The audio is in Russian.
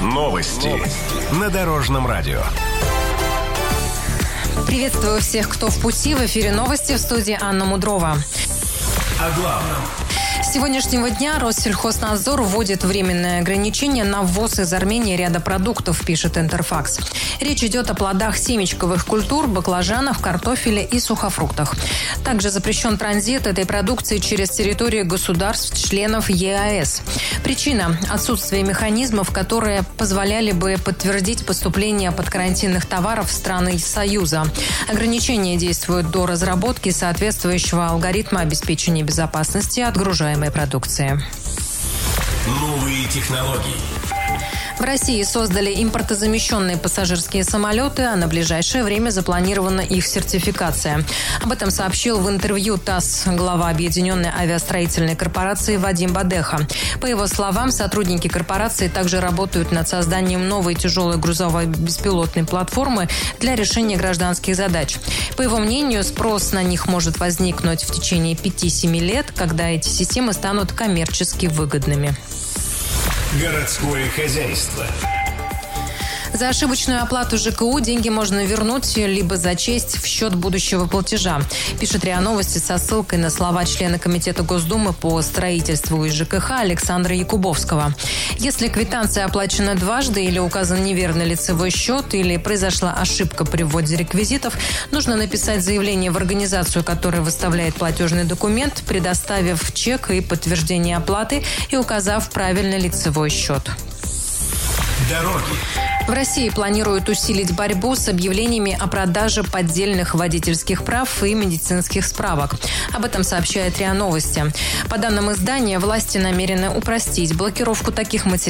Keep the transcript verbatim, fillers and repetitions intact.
Новости на Дорожном радио. Приветствую всех, кто в пути. В эфире новости, в студии Анна Мудрова. О главном. С сегодняшнего дня Россельхознадзор вводит временное ограничение на ввоз из Армении ряда продуктов, пишет Интерфакс. Речь идет о плодах семечковых культур, баклажанах, картофеле и сухофруктах. Также запрещен транзит этой продукции через территорию государств-членов ЕАЭС. Причина – отсутствие механизмов, которые позволяли бы подтвердить поступление подкарантинных товаров в страны Союза. Ограничения действуют до разработки соответствующего алгоритма обеспечения безопасности отгружаемой продукции. Новые технологии. В России создали импортозамещенные пассажирские самолеты, а на ближайшее время запланирована их сертификация. Об этом сообщил в интервью ТАСС глава Объединенной авиастроительной корпорации Вадим Бадеха. По его словам, сотрудники корпорации также работают над созданием новой тяжелой грузовой беспилотной платформы для решения гражданских задач. По его мнению, спрос на них может возникнуть в течение пяти-семи лет, когда эти системы станут коммерчески выгодными. Городское хозяйство. За ошибочную оплату ЖКУ деньги можно вернуть либо зачесть в счет будущего платежа, пишет РИА Новости со ссылкой на слова члена Комитета Госдумы по строительству и ЖКХ Александра Якубовского. Если квитанция оплачена дважды или указан неверный лицевой счет, или произошла ошибка при вводе реквизитов, нужно написать заявление в организацию, которая выставляет платежный документ, предоставив чек и подтверждение оплаты и указав правильный лицевой счет. Дороги. В России планируют усилить борьбу с объявлениями о продаже поддельных водительских прав и медицинских справок. Об этом сообщает РИА Новости. По данным издания, власти намерены упростить блокировку таких материалов